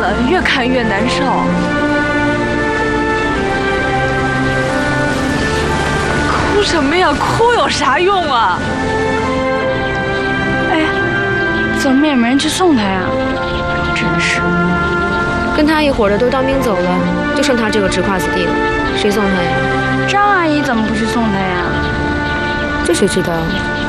了，越看越难受。哭什么呀？哭有啥用啊？哎，怎么也没人去送他呀？真是， 跟他一伙的都当兵走了，就剩他这个直胯子弟了，谁送他呀？ 张阿姨怎么不去送他呀？ 这谁知道？